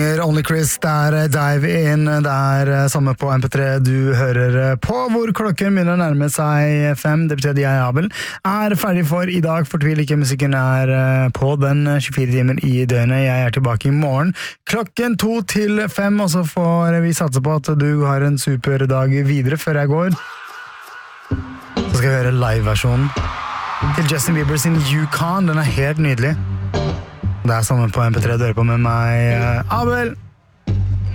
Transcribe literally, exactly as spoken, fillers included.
synger Only Chris, der Dive In, det er samme på M P tre du hører på, hvor klokken begynner å nærme seg fem, det betyr at jeg, Abel, er ferdig for i dag. Fortvil ikke, musikken er på den tjuefire timer i døgnet. Jeg er tilbake i morgen klokken to til fem, og så får vi satse på at du har en super dag videre før jeg går. Så skal vi høre live-versjonen til Justin Bieber sin Yukon, den er helt nydelig. Det er sammen på M P tre, du hører på med meg, Abel.